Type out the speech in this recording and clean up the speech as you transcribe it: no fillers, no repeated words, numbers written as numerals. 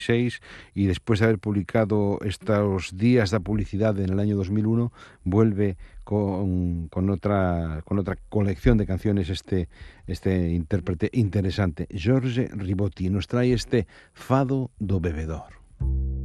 y después de haber publicado estos Días da Publicidade en el año 2001, vuelve con otra colección de canciones este intérprete interesante, Jorge Ribotti, nos trae este Fado do Bebedor.